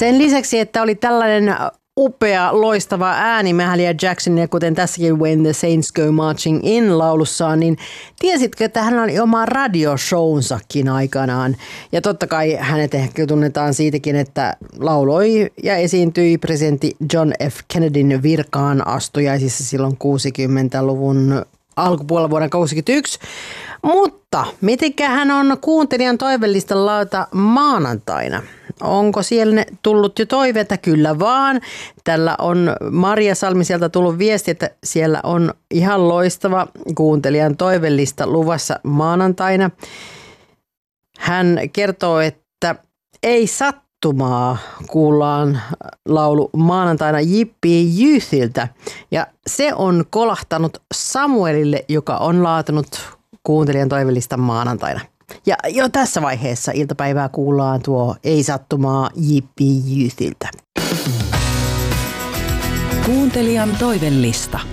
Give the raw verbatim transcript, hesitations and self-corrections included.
Sen lisäksi, että oli tällainen upea, loistava ääni Mahalia Jacksonia, kuten tässäkin When the Saints Go Marching In -laulussaan, niin tiesitkö, että hän oli oma radioshowsakin aikanaan? Ja totta kai hänet ehkä tunnetaan siitäkin, että lauloi ja esiintyi presidentti John F. Kennedyn virkaan astujaisissa silloin kuusikymmentäluvun alkupuolella vuonna kuusikymmentäyksi. Mutta mitenkä hän on kuuntelijan toivellista lauta maanantaina? Onko siellä tullut jo toiveita? Kyllä vaan. Tällä on Maria Salmi sieltä tullut viesti, että siellä on ihan loistava kuuntelijan toivellista luvassa maanantaina. Hän kertoo, että ei sattumaa kuullaan laulu maanantaina Yippee Youthiltä. Ja se on kolahtanut Samuelille, joka on laatunut kuuntelijan toivellista maanantaina. Ja jo tässä vaiheessa iltapäivää kuullaan tuo Ei sattumaa Yippee Youthiltä. Kuuntelijan toivellista.